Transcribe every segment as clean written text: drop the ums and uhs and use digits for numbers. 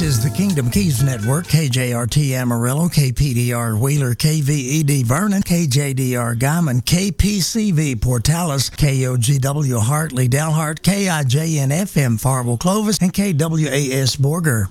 This is the Kingdom Keys Network, KJRT Amarillo, KPDR Wheeler, KVED Vernon, KJDR Guyman, KPCV Portales, KOGW Hartley Dalhart, KIJN FM Farwell Clovis, and KWAS Borger.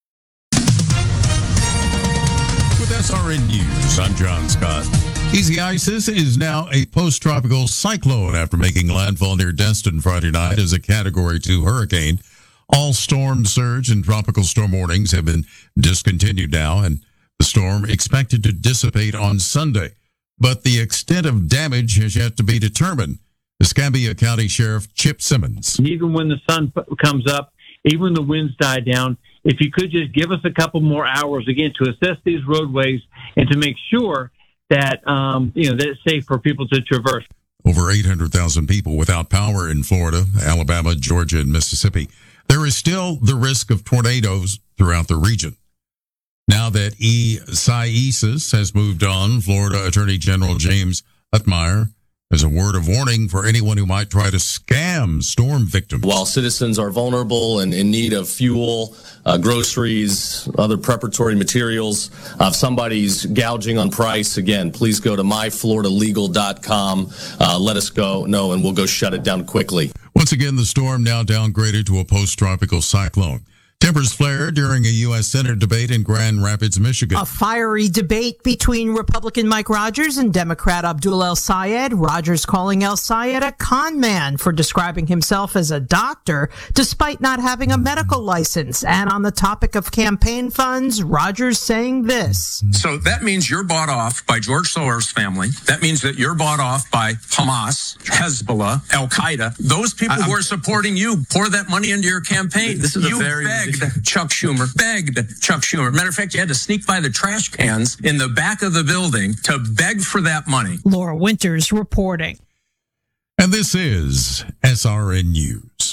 With SRN News, I'm John Scott. Easy Isis is now a post-tropical cyclone after making landfall near Destin Friday night as a Category 2 hurricane. All storm surge and tropical storm warnings have been discontinued now, and the storm expected to dissipate on Sunday. But the extent of damage has yet to be determined. Escambia County Sheriff Chip Simmons. Even when the sun comes up, even when the winds die down, if you could just give us a couple more hours, again, to assess these roadways and to make sure that, that it's safe for people to traverse. Over 800,000 people without power in Florida, Alabama, Georgia, and Mississippi. There is still the risk of tornadoes throughout the region. Now that Isis has moved on, Florida Attorney General James Utmeyer has a word of warning for anyone who might try to scam storm victims. While citizens are vulnerable and in need of fuel, groceries, other preparatory materials, if somebody's gouging on price, again, please go to myfloridalegal.com. Let us know, and we'll go shut it down quickly. Once again, the storm now downgraded to a post-tropical cyclone. Tempers flared during a U.S. Senate debate in Grand Rapids, Michigan. A fiery debate between Republican Mike Rogers and Democrat Abdul El Sayed. Rogers calling El Sayed a con man for describing himself as a doctor despite not having a medical license. And on the topic of campaign funds, Rogers saying this. So that means you're bought off by George Soros' family. That means that you're bought off by Hamas, Hezbollah, Al Qaeda. Those people who are supporting you pour that money into your campaign. This is Chuck Schumer. Matter of fact, you had to sneak by the trash cans in the back of the building to beg for that money. Laura Winters reporting. And this is SRN News.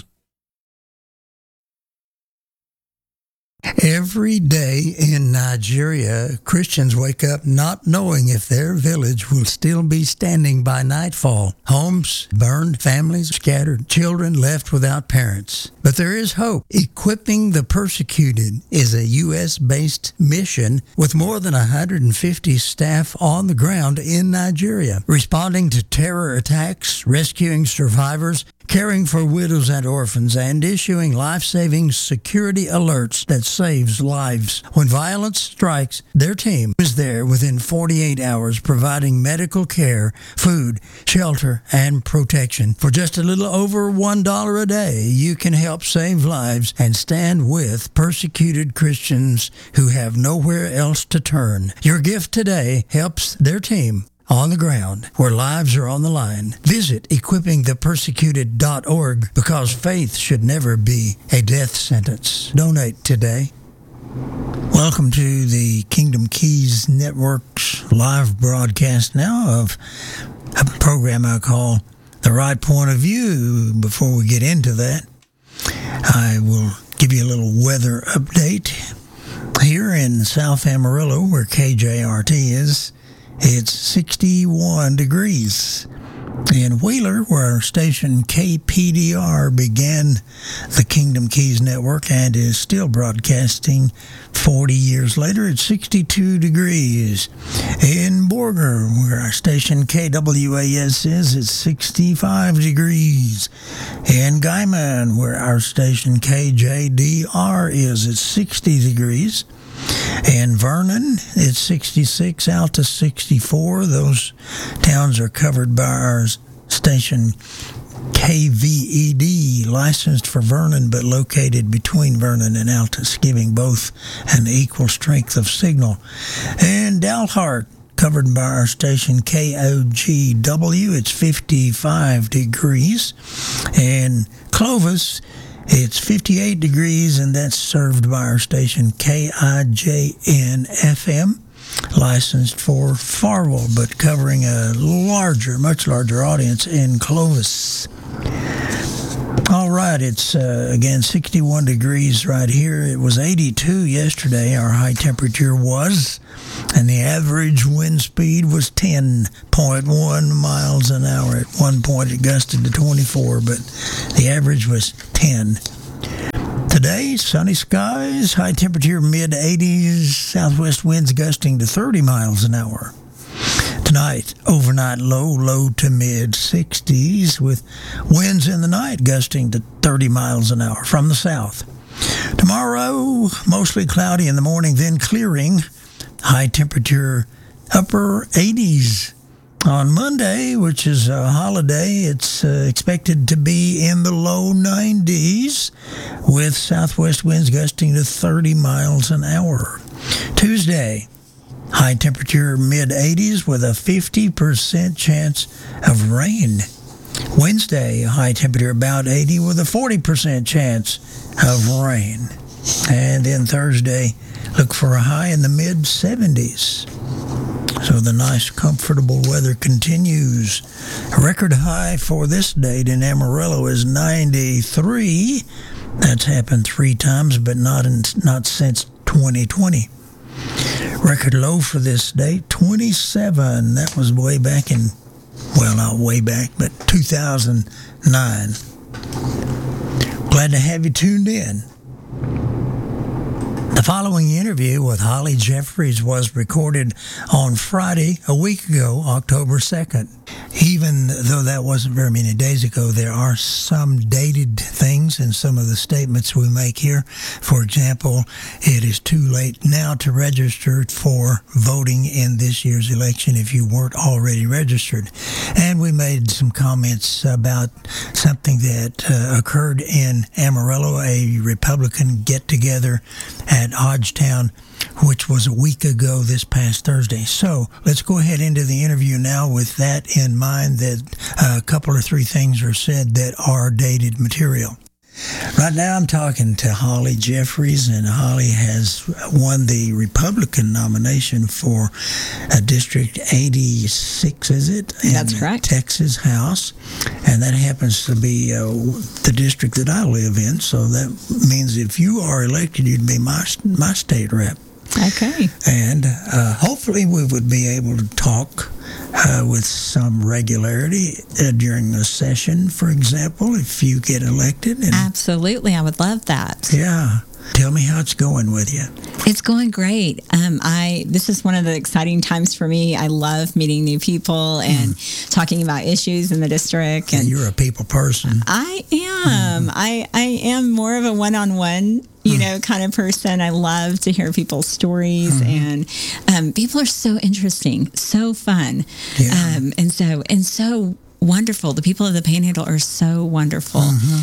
Every day in Nigeria, Christians wake up not knowing if their village will still be standing by nightfall. Homes burned, families scattered, children left without parents. But there is hope. Equipping the Persecuted is a U.S.-based mission with more than 150 staff on the ground in Nigeria, responding to terror attacks, rescuing survivors, caring for widows and orphans, and issuing life-saving security alerts that saves lives. When violence strikes, their team is there within 48 hours providing medical care, food, shelter, and protection. For just a little over $1 a day, you can help save lives and stand with persecuted Christians who have nowhere else to turn. Your gift today helps their team on the ground where lives are on the line. Visit equippingthepersecuted.org because faith should never be a death sentence. Donate today. Welcome to the Kingdom Keys Network's live broadcast now of a program I call The Right Point of View. Before we get into that, I will give you a little weather update. Here in South Amarillo, where KJRT is, it's 61 degrees. In Wheeler, where our station KPDR began the Kingdom Keys Network and is still broadcasting 40 years later, it's 62 degrees. In Borger, where our station KWAS is, it's 65 degrees. In Guyman, where our station KJDR is, it's 60 degrees. In Vernon, it's 66 out to 64. Those towns are covered by our station KVED, licensed for Vernon but located between Vernon and Altus, giving both an equal strength of signal. And Dalhart, covered by our station KOGW, it's 55 degrees. And Clovis, it's 58 degrees, and that's served by our station KIJN FM, licensed for Farwell, but covering a much larger audience in Clovis. All right, it's again 61 degrees right here. It was 82 yesterday, our high temperature was, and the average wind speed was 10.1 miles an hour. At one point it gusted to 24, but the average was 10. Today, sunny skies, high temperature mid-80s, southwest winds gusting to 30 miles an hour. Tonight, overnight low to mid-60s with winds in the night gusting to 30 miles an hour from the south. Tomorrow, mostly cloudy in the morning, then clearing, high temperature upper 80s. On Monday, which is a holiday, it's expected to be in the low 90s with southwest winds gusting to 30 miles an hour. Tuesday, high temperature mid-80s with a 50% chance of rain. Wednesday, high temperature about 80 with a 40% chance of rain. And then Thursday, look for a high in the mid-70s. So the nice, comfortable weather continues. A record high for this date in Amarillo is 93. That's happened 3 times, but not since 2020. Record low for this date, 27. That was way back in, well, not way back, but 2009. Glad to have you tuned in. The following interview with Holly Jeffries was recorded on Friday, a week ago, October 2nd. Even though that wasn't very many days ago, there are some dated things in some of the statements we make here. For example, it is too late now to register for voting in this year's election if you weren't already registered. And we made some comments about something that occurred in Amarillo, a Republican get-together at Hodgetown, which was a week ago this past Thursday. So let's go ahead into the interview now with that in mind, that a couple or 3 things are said that are dated material. Right now I'm talking to Holly Jeffries, and Holly has won the Republican nomination for District 86, is it? That's correct. Texas House. And that happens to be the district that I live in, so that means if you are elected, you'd be my state rep. Okay. And hopefully we would be able to talk with some regularity during the session, for example, if you get elected. And, absolutely. I would love that. Yeah. Tell me how it's going with you. It's going great. This is one of the exciting times for me. I love meeting new people and talking about issues in the district. And you're a people person. I am. I am more of a one-on-one, kind of person. I love to hear people's stories, and people are so interesting, so fun, and so wonderful. The people of the Panhandle are so wonderful.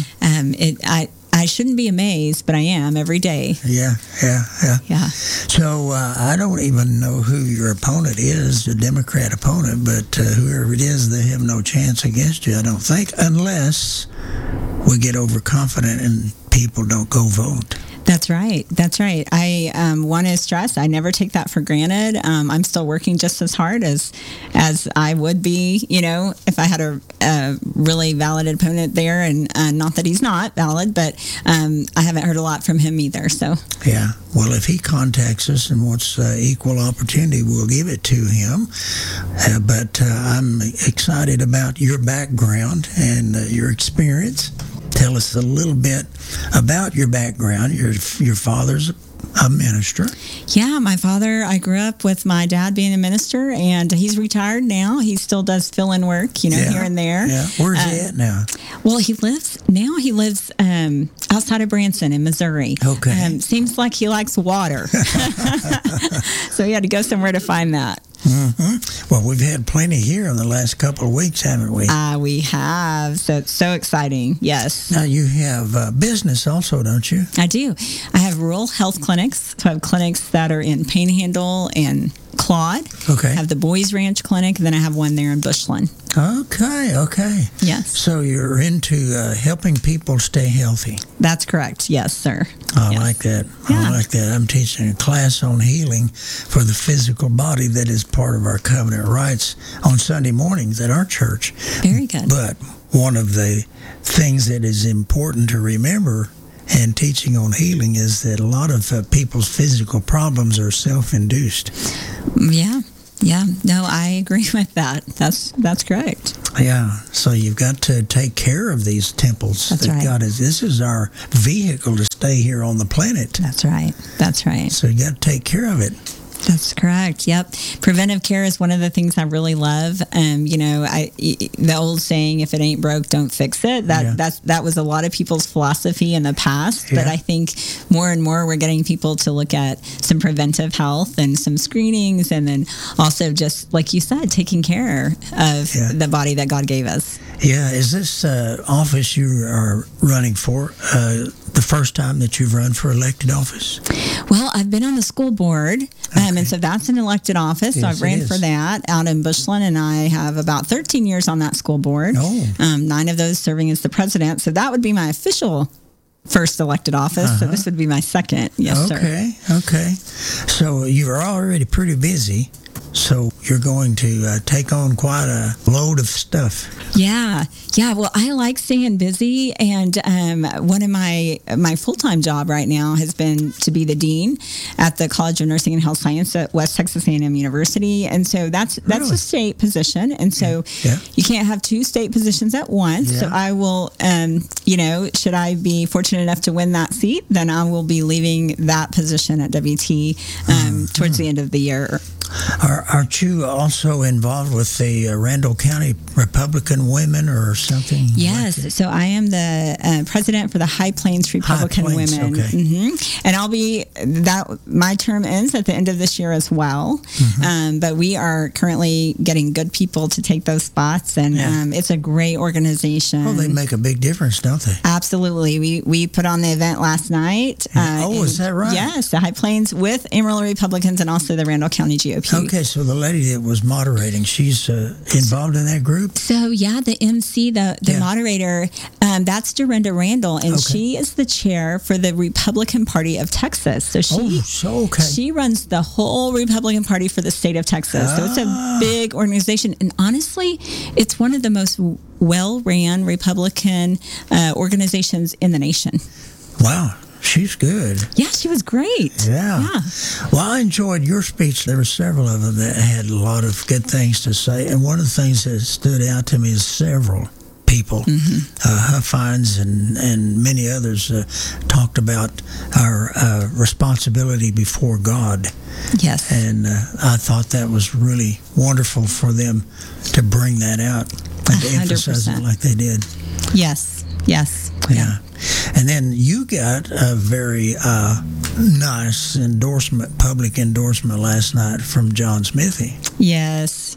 I shouldn't be amazed, but I am every day. Yeah. So I don't even know who your opponent is, the Democrat opponent, but whoever it is, they have no chance against you, I don't think, unless we get overconfident and people don't go vote. That's right. I want to stress, I never take that for granted. I'm still working just as hard as I would be, if I had a really valid opponent there, and not that he's not valid, but I haven't heard a lot from him either. So yeah, well, if he contacts us and wants equal opportunity, we'll give it to him. But I'm excited about your background and your experience. Tell us a little bit about your background. Your father's a minister. Yeah, my father, I grew up with my dad being a minister, and he's retired now. He still does fill-in work, here and there. Yeah, where's he at now? Well, he lives outside of Branson in Missouri. Okay. Seems like he likes water. So he had to go somewhere to find that. Mm-hmm. Well, we've had plenty here in the last couple of weeks, haven't we? We have. So it's so exciting. Yes. Now, you have business also, don't you? I do. I have rural health clinics. So I have clinics that are in Panhandle and Claude. Okay. I have the Boys Ranch Clinic, and then I have one there in Bushland. Okay. Yes. So you're into helping people stay healthy. That's correct. Yes, sir. I like that. Yeah. I like that. I'm teaching a class on healing for the physical body that is part of our covenant rights on Sunday mornings at our church. Very good. But one of the things that is important to remember and teaching on healing is that a lot of people's physical problems are self-induced. Yeah. Yeah, no, I agree with that. That's correct. Yeah, so you've got to take care of these temples. That's that right. God is. This is our vehicle to stay here on the planet. That's right. That's right. So you got to take care of it. That's correct. Yep. Preventive care is one of the things I really love. The old saying, if it ain't broke, don't fix it. That was a lot of people's philosophy in the past. Yeah. But I think more and more we're getting people to look at some preventive health and some screenings. And then also just, like you said, taking care of the body that God gave us. Yeah. Is this office you are running for the first time that you've run for elected office? Well, I've been on the school board, and so that's an elected office. So Yes, I've ran it for is. that out in Bushland, and I have about 13 years on that school board. Oh. 9 of those serving as the president. So that would be my official first elected office. So this would be my second. Yes, sir. Okay. So you're already pretty busy. So you're going to take on quite a load of stuff. Yeah. Well, I like staying busy, and one of my full-time job right now has been to be the dean at the College of Nursing and Health Science at West Texas A&M University, and so that's Really? a state position, and so Yeah. you can't have 2 state positions at once. Yeah. So I will, should I be fortunate enough to win that seat, then I will be leaving that position at WT towards the end of the year. Aren't you also involved with the Randall County Republican Women or something? Yes, like that? so I am the president for the High Plains Republican High Plains, Women, okay. And I'll be that. My term ends at the end of this year as well, but we are currently getting good people to take those spots, and it's a great organization. Oh, they make a big difference, don't they? Absolutely. We put on the event last night. Is that right? Yes, the High Plains with Amarillo Republicans and also the Randall County GOP. Okay, so the lady that was moderating, she's involved in that group? So, the MC, the moderator, that's Dorinda Randall, and she is the chair for the Republican Party of Texas. So she runs the whole Republican Party for the state of Texas. So it's a big organization, and honestly, it's one of the most well-ran Republican organizations in the nation. Wow. She's good. Yeah, she was great. Yeah. Well, I enjoyed your speech. There were several of them that had a lot of good things to say. And one of the things that stood out to me is several people, Huffines and many others, talked about our responsibility before God. Yes. And I thought that was really wonderful for them to bring that out and to emphasize it like they did. Yes. Yeah. And then you got a very nice public endorsement last night from John Smithy. Yes.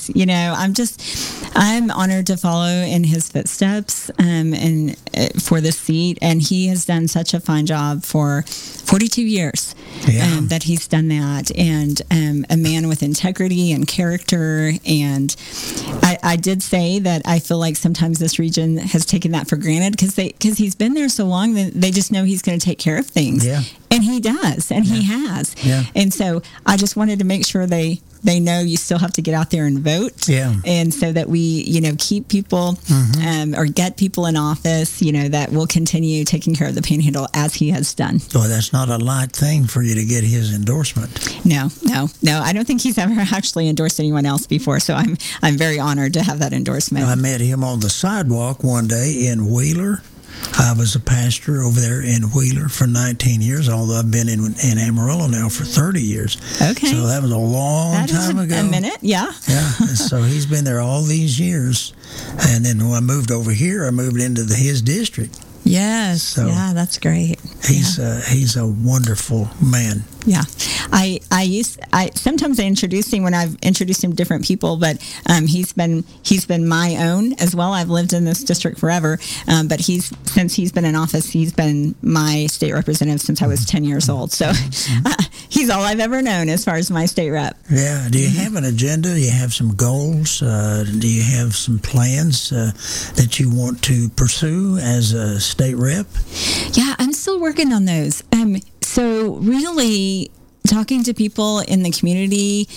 I'm honored to follow in his footsteps and for this seat. And he has done such a fine job for 42 years that he's done that. And a man with integrity and character. And I did say that I feel like sometimes this region has taken that for granted because he's been there so long that they just know he's going to take care of things. Yeah. And he does, and he has. Yeah. And so I just wanted to make sure they know you still have to get out there and vote. Yeah. And so that we, keep people or get people in office, that will continue taking care of the Panhandle as he has done. Well, that's not a light thing for you to get his endorsement. No. I don't think he's ever actually endorsed anyone else before, so I'm very honored to have that endorsement. I met him on the sidewalk one day in Wheeler. I was a pastor over there in Wheeler for 19 years, although I've been in Amarillo now for 30 years. Okay. So that was a long time ago. A minute, yeah. Yeah. So he's been there all these years. And then when I moved over here, I moved into his district. Yes. So yeah, that's great. He's a wonderful man. Yeah. I sometimes I introduce him when I've introduced him to different people, but he's been my own as well. I've lived in this district forever, but since he's been in office, he's been my state representative since I was 10 years old. So he's all I've ever known as far as my state rep. Yeah. Do you have an agenda? Do you have some goals? Do you have some plans that you want to pursue as a state rep? Yeah, I'm still working on those. So really talking to people in the community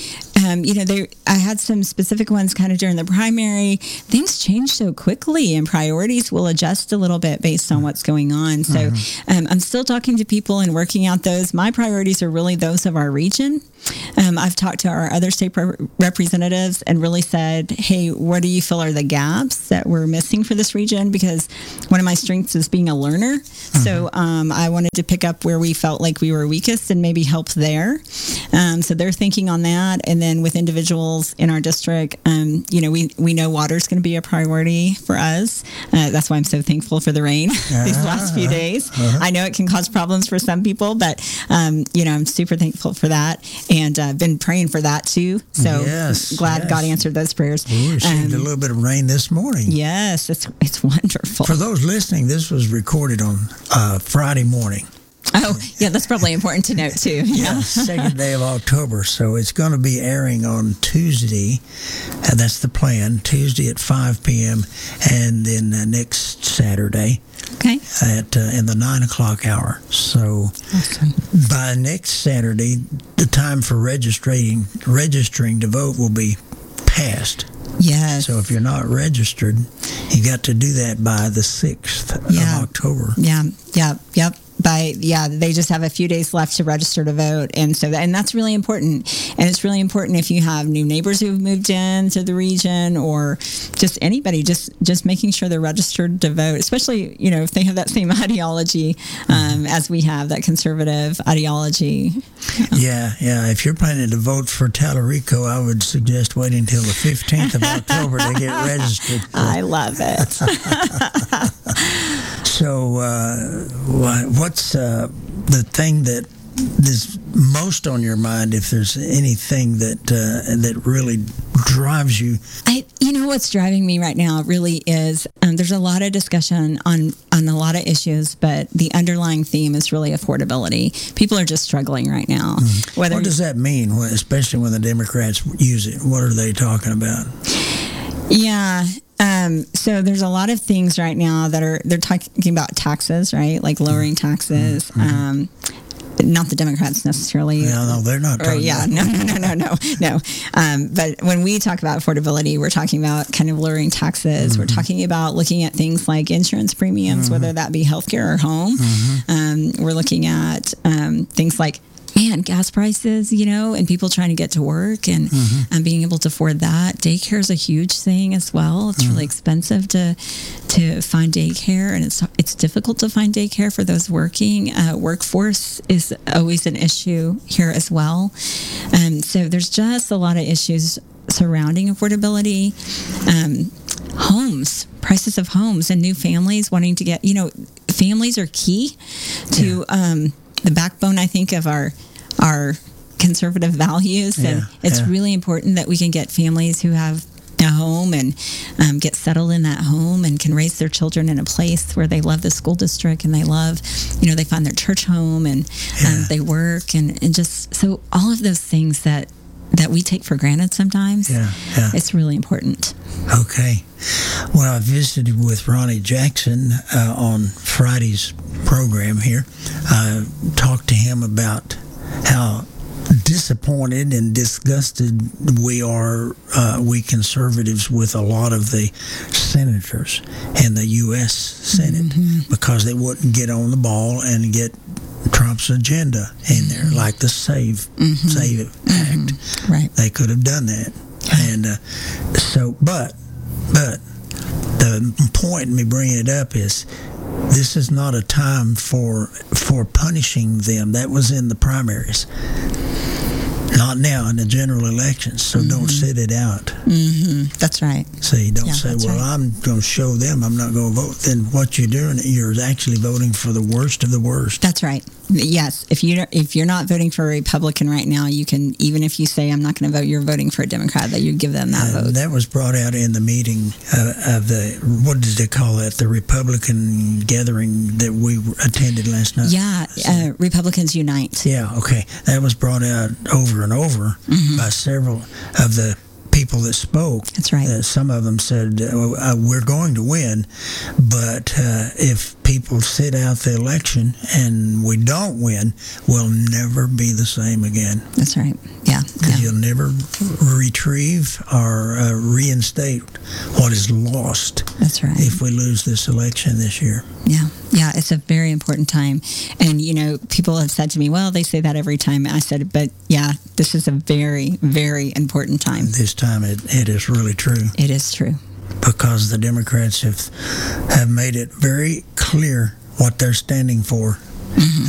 I had some specific ones kind of during the primary. Things change so quickly, and priorities will adjust a little bit based on what's going on. So I'm still talking to people and working out those. My priorities are really those of our region. I've talked to our other state representatives and really said, hey, what do you feel are the gaps that we're missing for this region? Because one of my strengths is being a learner. So I wanted to pick up where we felt like we were weakest and maybe help there. So they're thinking on that. And then with individuals in our district, we know water is going to be a priority for us. That's why I'm so thankful for the rain these last few days. I know it can cause problems for some people, but, I'm super thankful for that. And I've been praying for that too. So glad God answered those prayers. We received a little bit of rain this morning. Yes, it's wonderful. For those listening, this was recorded on Friday morning. Oh, yeah, that's probably important to note too. Yeah, second day of October. So it's going to be airing on Tuesday. That's the plan, Tuesday at 5 p.m. and then next Saturday in the 9 o'clock hour. So by next Saturday, the time for registering to vote will be passed. Yes. So if you're not registered, you got to do that by the 6th of October. Yep. They just have a few days left to register to vote, and that's really important. And it's really important if you have new neighbors who have moved into the region, or just anybody, just making sure they're registered to vote. Especially, if they have that same ideology as we have, that conservative ideology. Yeah. If you're planning to vote for Tallarico, I would suggest waiting until the 15th of October to get registered. I love it. So, what's the thing that is most on your mind, if there's anything that really drives you? What's driving me right now really is there's a lot of discussion on a lot of issues, but the underlying theme is really affordability. People are just struggling right now. What does that mean, especially when the Democrats use it? What are they talking about? Yeah. So there's a lot of things right now they're talking about taxes, right? Like lowering taxes. Not the Democrats necessarily. Yeah, no, they're not. No. But when we talk about affordability, we're talking about kind of lowering taxes. We're talking about looking at things like insurance premiums, whether that be healthcare or home. We're looking at things like gas prices, and people trying to get to work and being able to afford that. Daycare is a huge thing as well. It's really expensive to find daycare, and it's difficult to find daycare for those working. Workforce is always an issue here as well. So there's just a lot of issues surrounding affordability. Homes, prices of homes, and new families wanting to get, families are key to the backbone, I think, of our conservative values. And it's really important that we can get families who have a home and get settled in that home and can raise their children in a place where they love the school district and they love, they find their church home and they work and just, so all of those things that we take for granted sometimes. It's really important. Okay. Well, I visited with Ronnie Jackson on Friday's program here. I talked to him about how disappointed and disgusted we are, we conservatives, with a lot of the senators in the U.S. Senate because they wouldn't get on the ball and get Trump's agenda in there, like the SAVE Act. Right. They could have done that. And but the point in me bringing it up is this is not a time for punishing them. That was in the primaries. Not now in the general elections, so don't sit it out. That's right. See, don't say, well, right. I'm going to show them I'm not going to vote. Then what you're doing, you're actually voting for the worst of the worst. That's right. Yes, if you're not voting for a Republican right now, you can, even if you say I'm not going to vote, you're voting for a Democrat, that you give them that vote. That was brought out in the meeting of the, what did they call it, the Republican gathering that we attended last night. Yeah, Republicans Unite. Yeah, okay. That was brought out over and over by several of the people that spoke. That's right. Some of them said, we're going to win, but if people sit out the election and we don't win, we'll never be the same again. That's right. Yeah. Because you'll never retrieve or reinstate what is lost. That's right. If we lose this election this year. Yeah. Yeah, it's a very important time. And, people have said to me, well, they say that every time. I said, but yeah, this is a very, very important time. This time it is really true. It is true. Because the Democrats have made it very clear what they're standing for. Mm-hmm.